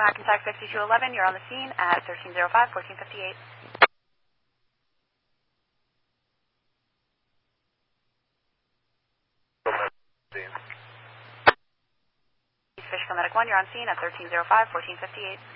Hackensack 5211, you're on the scene at 1305, 1458. Fishkill Medic 1, you're on scene at 1305, 1458.